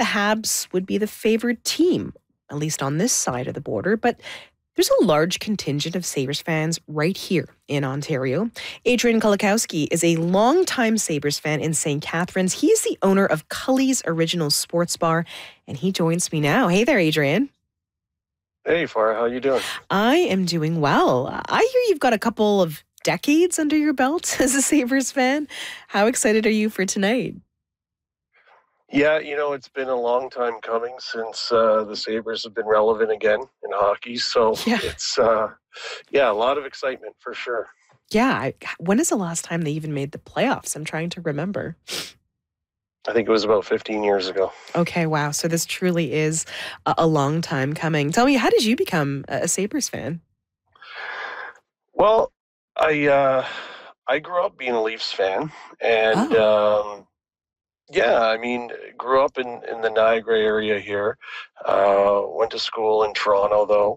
the Habs would be the favored team, at least on this side of the border, but there's a large contingent of Sabres fans right here in Ontario. Adrian Kolakowski is a longtime Sabres fan in St. Catharines. He's the owner of Cully's Original Sports Bar, and he joins me now. Hey there, Adrian. Hey, Farah, how you doing? I am doing well. I hear you've got a couple of decades under your belt as a Sabres fan. How excited are you for tonight? Yeah, it's been a long time coming since the Sabres have been relevant again in hockey. So Yeah. it's, a lot of excitement for sure. Yeah. When is the last time they even made the playoffs? I'm trying to remember. I think it was about 15 years ago. Okay, wow. So this truly is a long time coming. Tell me, how did you become a Sabres fan? Well, I grew up being a Leafs fan, and Oh, grew up in the Niagara area here. Went to school in Toronto, though.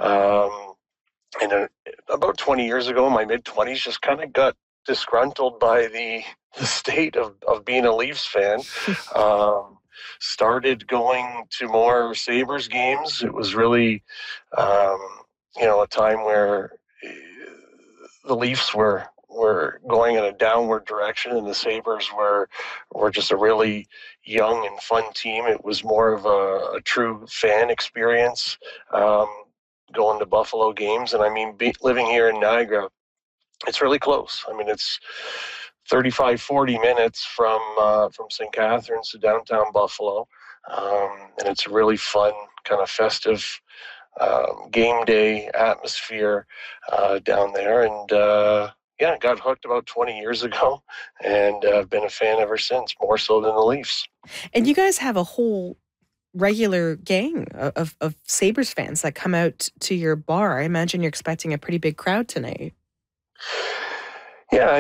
And about 20 years ago, in my mid-20s, just kind of got disgruntled by the state of being a Leafs fan. Started going to more Sabres games. It was really, a time where the Leafs were going in a downward direction, and the Sabres were just a really young and fun team. It was more of a true fan experience, going to Buffalo games. And living here in Niagara, it's really close. It's 35, 40 minutes from St. Catharines to downtown Buffalo. And it's a really fun, kind of festive game day atmosphere down there. And got hooked about 20 years ago, and I've been a fan ever since, more so than the Leafs. and you guys have a whole regular gang of Sabres fans that come out to your bar. I imagine you're expecting a pretty big crowd tonight. Yeah,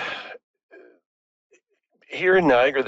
here in Niagara,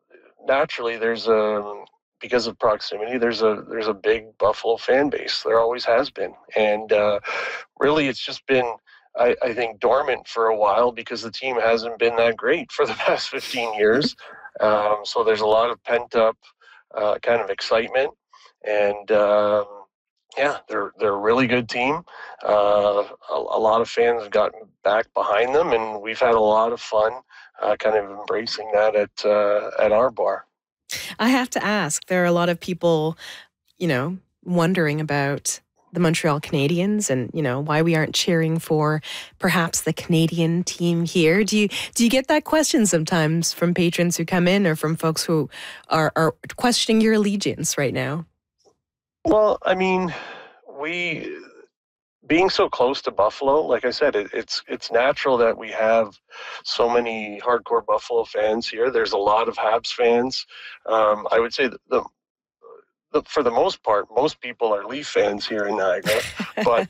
because of proximity, there's a big Buffalo fan base. There always has been, and really, it's just been, I think, dormant for a while because the team hasn't been that great for the past 15 years. So there's a lot of pent up kind of excitement, and they're a really good team. A lot of fans have gotten back behind them, and we've had a lot of fun kind of embracing that at our bar. I have to ask, there are a lot of people, wondering about the Montreal Canadiens and, why we aren't cheering for perhaps the Canadian team here. Do you get that question sometimes from patrons who come in or from folks who are questioning your allegiance right now? Well, we being so close to Buffalo, like I said, it's natural that we have so many hardcore Buffalo fans here. There's a lot of Habs fans. I would say that for the most part, most people are Leaf fans here in Niagara. But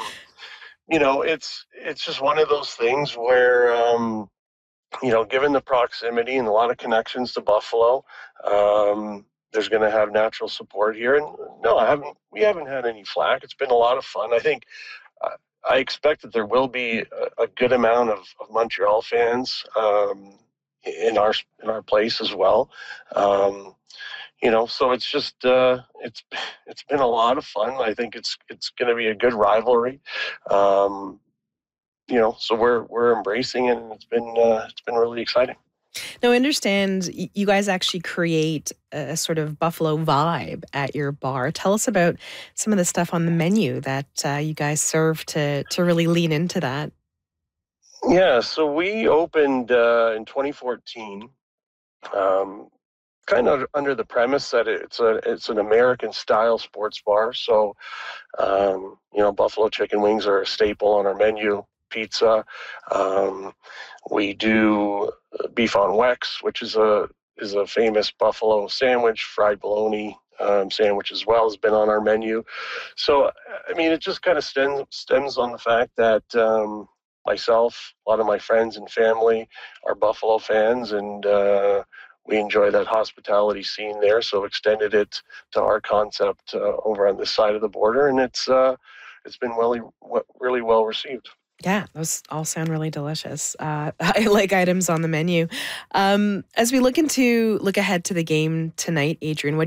it's just one of those things where given the proximity and a lot of connections to Buffalo, there's going to have natural support here. And no, we haven't had any flack. It's been a lot of fun. I think I expect that there will be a good amount of Montreal fans in our place as well. So it's just it's been a lot of fun. I think it's going to be a good rivalry. So we're embracing it, and it's been really exciting. Now, I understand you guys actually create a sort of Buffalo vibe at your bar. Tell us about some of the stuff on the menu that you guys serve to really lean into that. Yeah, so we opened in 2014, kind of under the premise that it's an American style sports bar. So, buffalo chicken wings are a staple on our menu. Pizza. We do beef on Wex, which is a famous buffalo sandwich. Fried bologna sandwich as well has been on our menu. So, it just kind of stems on the fact that myself, a lot of my friends and family are Buffalo fans, and we enjoy that hospitality scene there. So extended it to our concept over on this side of the border, and it's been really well received. Yeah, those all sound really delicious. I like items on the menu. As we look ahead to the game tonight, Adrian, what